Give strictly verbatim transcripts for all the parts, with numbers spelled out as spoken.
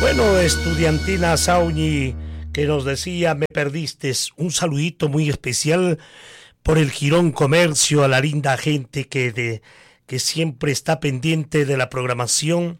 Bueno, estudiantina Sauni, que nos decía, me perdiste, un saludito muy especial por el Girón Comercio, a la linda gente que, de, que siempre está pendiente de la programación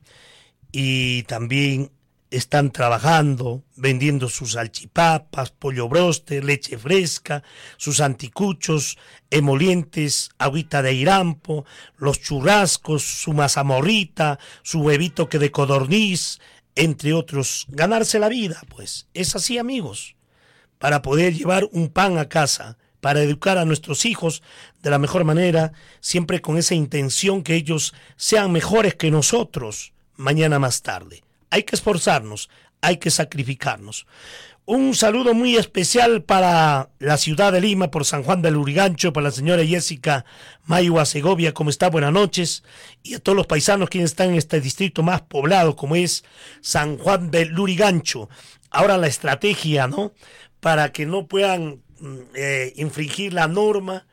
y también están trabajando, vendiendo sus salchipapas, pollo broster, leche fresca, sus anticuchos, emolientes, agüita de hirampo, los churrascos, su mazamorrita, su huevito que de codorniz, entre otros. Ganarse la vida, pues, es así, amigos, para poder llevar un pan a casa, para educar a nuestros hijos de la mejor manera, siempre con esa intención que ellos sean mejores que nosotros mañana más tarde. Hay que esforzarnos, hay que sacrificarnos. Un saludo muy especial para la ciudad de Lima, por San Juan del Lurigancho, para la señora Jessica Mayua Segovia, ¿cómo está? Buenas noches. Y a todos los paisanos quienes están en este distrito más poblado, como es San Juan del Lurigancho. Ahora la estrategia, ¿no? Para que no puedan eh, infringir la norma,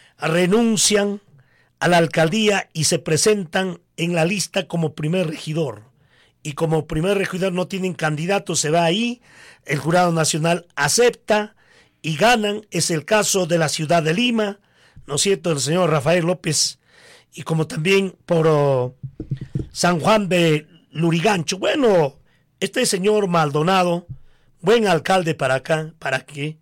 renuncian a la alcaldía y se presentan en la lista como primer regidor. Y como primer regidor no tienen candidato, se va ahí, el Jurado Nacional acepta y ganan. Es el caso de la ciudad de Lima, ¿no es cierto?, del señor Rafael López, y como también por oh, San Juan de Lurigancho. Bueno, este señor Maldonado, buen alcalde para acá, para que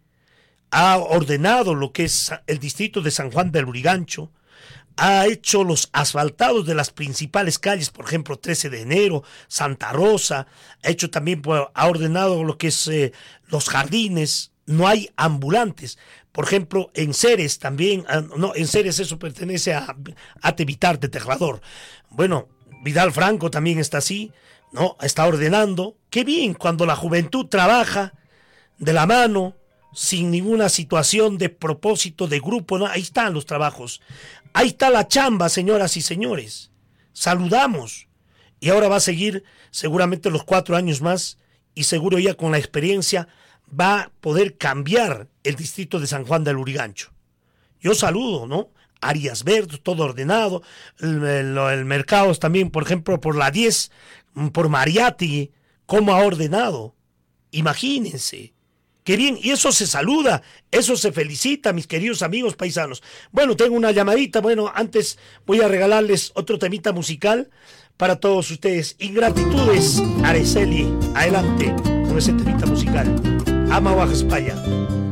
ha ordenado lo que es el distrito de San Juan de Lurigancho, ha hecho los asfaltados de las principales calles, por ejemplo, trece de enero, Santa Rosa, ha hecho también, ha ordenado lo que es eh, los jardines, no hay ambulantes. Por ejemplo, en Ceres también, no, en Ceres eso pertenece a, a Tevitar de Tejador. Bueno, Vidal Franco también está así, ¿no? Está ordenando. Qué bien cuando la juventud trabaja de la mano, sin ninguna situación de propósito, de grupo, ¿no? Ahí están los trabajos. Ahí está la chamba, señoras y señores. Saludamos. Y ahora va a seguir seguramente los cuatro años más y seguro ya con la experiencia va a poder cambiar el distrito de San Juan del Lurigancho. Yo saludo, ¿no? Áreas verdes, todo ordenado. El, el, el mercado también, por ejemplo, por la diez, por Mariátegui, cómo ha ordenado. Imagínense. Qué bien, y eso se saluda, eso se felicita, mis queridos amigos paisanos. Bueno, tengo una llamadita, bueno, antes voy a regalarles otro temita musical para todos ustedes. Ingratitudes, Araceli, adelante con ese temita musical. Ama Baja España.